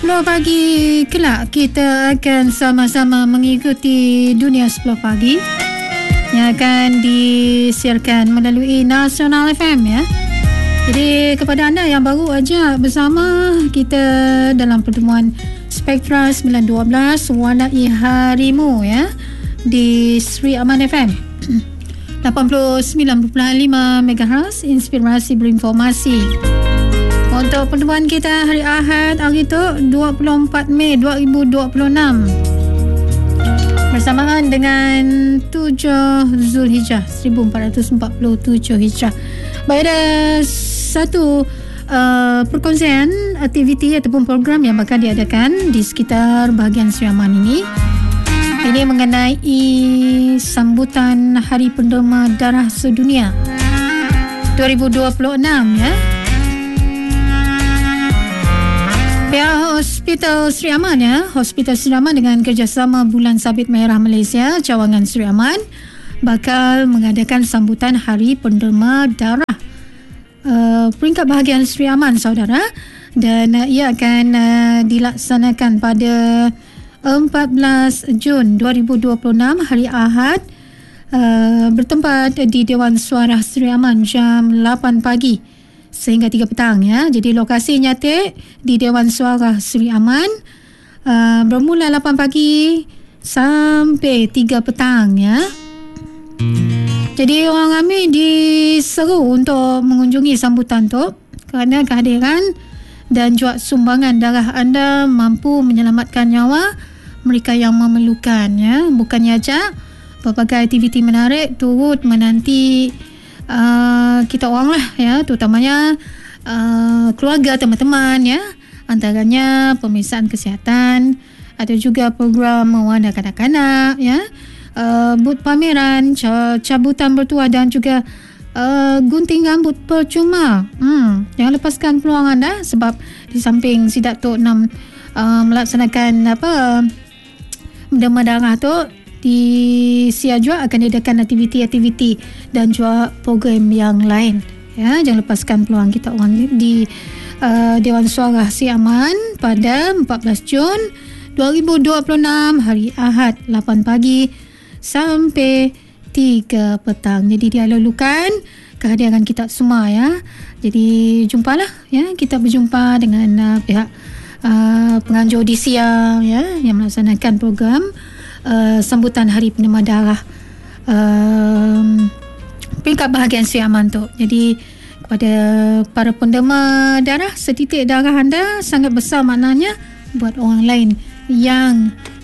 10 pagi kelak kita akan sama-sama mengikuti Dunia 10 pagi yang akan disiarkan melalui Nasional FM ya. Jadi kepada anda yang baru aja bersama kita dalam pertemuan Spektra 912 Warnai Harimu ya di Sri Aman FM 89.5 MHz, inspirasi berinformasi. Untuk pertemuan kita hari Ahad hari itu 24 Mei 2026 bersamaan dengan 7 Zulhijjah 1447 Hijrah. Baik, ada satu perkongsian aktiviti ataupun program yang bakal diadakan di sekitar bahagian Sri Aman ini. Ini mengenai sambutan Hari Penderma Darah Sedunia 2026 ya. Pihak Hospital Sri Aman ya, Hospital Sri Aman dengan kerjasama Bulan Sabit Merah Malaysia Cawangan Sri Aman bakal mengadakan sambutan Hari Penderma Darah peringkat bahagian Sri Aman saudara, dan ia akan dilaksanakan pada 14 Jun 2026 hari Ahad, bertempat di Dewan Suara Sri Aman jam 8 pagi sehingga 3 petang ya. Jadi lokasi nyata di Dewan Suara Sri Aman, bermula 8 pagi sampai 3 petang ya. Jadi orang ramai diseru untuk mengunjungi sambutan tu kerana kehadiran dan juga sumbangan darah anda mampu menyelamatkan nyawa mereka yang memerlukan ya. Bukannya saja pelbagai aktiviti menarik turut menanti kita orang lah ya, terutamanya keluarga, teman-teman ya, antaranya pemeriksaan kesihatan, ada juga program mewarna kanak-kanak ya, booth pameran, cabutan bertuah dan juga gunting rambut percuma. Jangan lepaskan peluang anda, sebab di samping Sidak Tok 6 melaksanakan penderma darah tu, di Sia juga akan diadakan aktiviti-aktiviti dan juga program yang lain ya. Jangan lepaskan peluang kita orang di Dewan Suara Sri Aman pada 14 Jun 2026 hari Ahad 8 pagi sampai 3 petang. Jadi dialulukan kehadiran kita semua ya. Jadi jumpalah ya, kita berjumpa dengan pihak penganjur di Sia ya yang melaksanakan program sambutan Hari Penderma Darah peringkat bahagian Sri Aman tu. Jadi kepada para penderma darah, setitik darah anda sangat besar maknanya buat orang lain yang